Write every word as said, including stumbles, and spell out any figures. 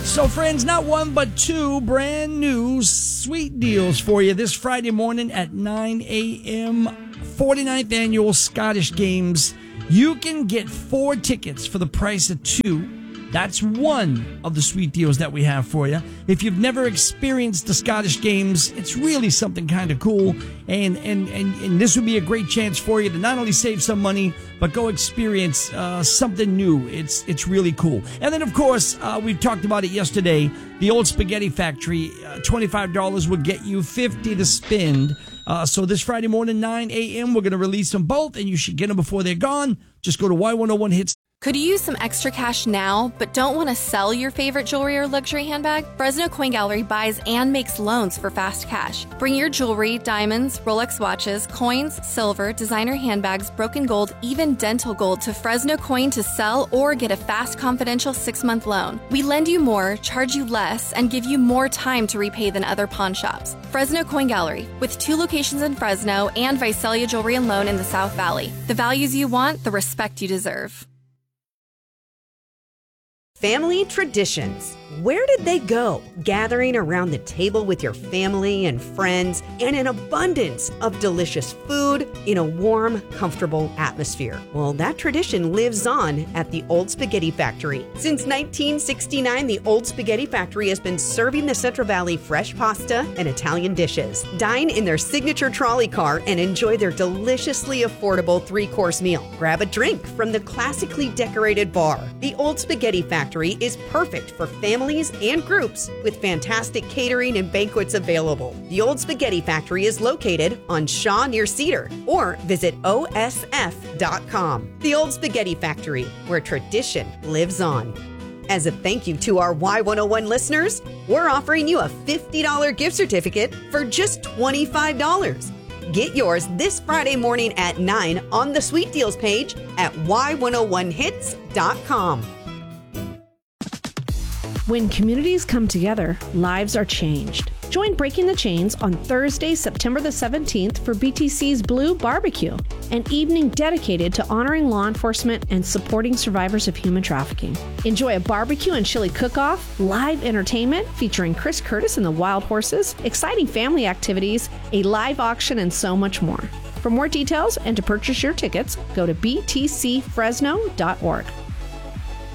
So, friends, not one but two brand new sweet deals for you this Friday morning at nine a.m. forty-ninth Annual Scottish Games. You can get four tickets for the price of two. That's one of the sweet deals that we have for you. If you've never experienced the Scottish Games, it's really something kind of cool. And, and, and, and this would be a great chance for you to not only save some money, but go experience uh, something new. It's it's really cool. And then, of course, uh, we've talked about it yesterday. The Old Spaghetti Factory, uh, twenty-five dollars will get you fifty dollars to spend. Uh, so this Friday morning, nine a.m., we're going to release them both, and you should get them before they're gone. Just go to Y one oh one hits. Could you use some extra cash now, but don't want to sell your favorite jewelry or luxury handbag? Fresno Coin Gallery buys and makes loans for fast cash. Bring your jewelry, diamonds, Rolex watches, coins, silver, designer handbags, broken gold, even dental gold to Fresno Coin to sell or get a fast, confidential six-month loan. We lend you more, charge you less, and give you more time to repay than other pawn shops. Fresno Coin Gallery, with two locations in Fresno and Visalia Jewelry and Loan in the South Valley. The values you want, the respect you deserve. Family traditions. Where did they go? Gathering around the table with your family and friends and an abundance of delicious food in a warm, comfortable atmosphere. Well, that tradition lives on at the Old Spaghetti Factory. Since nineteen sixty-nine, the Old Spaghetti Factory has been serving the Central Valley fresh pasta and Italian dishes. Dine in their signature trolley car and enjoy their deliciously affordable three-course meal. Grab a drink from the classically decorated bar. The Old Spaghetti Factory is perfect for families and groups with fantastic catering and banquets available. The Old Spaghetti Factory is located on Shaw near Cedar, or visit O S F dot com. The Old Spaghetti Factory, where tradition lives on. As a thank you to our Y one oh one listeners, we're offering you a fifty dollars gift certificate for just twenty-five dollars. Get yours this Friday morning at nine on the Sweet Deals page at Y one oh one hits dot com. When communities come together, lives are changed. Join Breaking the Chains on Thursday, September the seventeenth for B T C's Blue Barbecue, an evening dedicated to honoring law enforcement and supporting survivors of human trafficking. Enjoy a barbecue and chili cook-off, live entertainment featuring Chris Curtis and the Wild Horses, exciting family activities, a live auction, and so much more. For more details and to purchase your tickets, go to b t c fresno dot org.